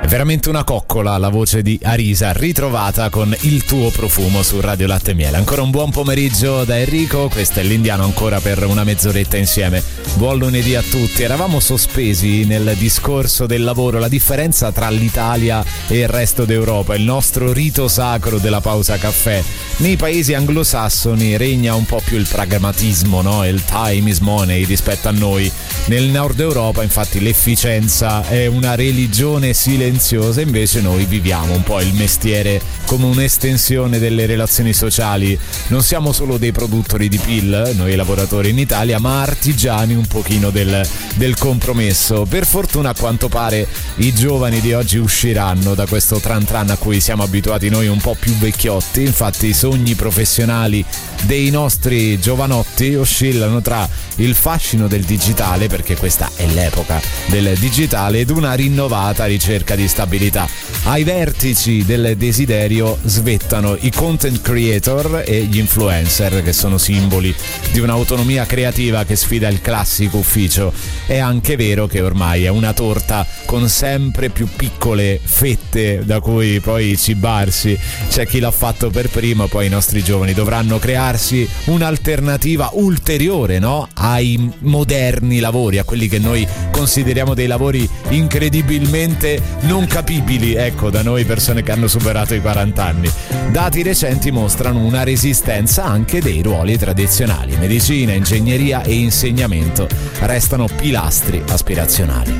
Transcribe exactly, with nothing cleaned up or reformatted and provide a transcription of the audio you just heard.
Veramente una coccola la voce di Arisa, ritrovata con Il tuo profumo su Radio Latte e Miele. Ancora un buon pomeriggio da Enrico, questo è l'Indiano ancora per una mezz'oretta insieme. Buon lunedì a tutti. Eravamo sospesi nel discorso del lavoro, la differenza tra l'Italia e il resto d'Europa, il nostro rito sacro della pausa caffè. Nei paesi anglosassoni regna un po' più il pragmatismo, no? Il time is money rispetto a noi. Nel nord Europa infatti l'efficienza è una religione silenziosa, invece noi viviamo un po' il mestiere come un'estensione delle relazioni sociali. Non siamo solo dei produttori di pill, noi lavoratori in Italia, ma artigiani un pochino del, del compromesso. Per fortuna a quanto pare i giovani di oggi usciranno da questo tran tran a cui siamo abituati noi un po' più vecchiotti. Infatti i sogni professionali dei nostri giovanotti oscillano tra il fascino del digitale, perché questa è l'epoca del digitale, ed una rinnovata ricerca di stabilità. Ai vertici del desiderio svettano i content creator e gli influencer, che sono simboli di un'autonomia creativa che sfida il classico ufficio. È anche vero che ormai è una torta con sempre più piccole fette da cui poi cibarsi. C'è chi l'ha fatto per primo, poi i nostri giovani dovranno crearsi un'alternativa ulteriore, no? Ai moderni lavori, a quelli che noi consideriamo dei lavori incredibilmente non capibili, ecco, da noi persone che hanno superato i quaranta anni. Dati recenti mostrano una resistenza anche dei ruoli tradizionali. Medicina, ingegneria e insegnamento restano pilastri aspirazionali.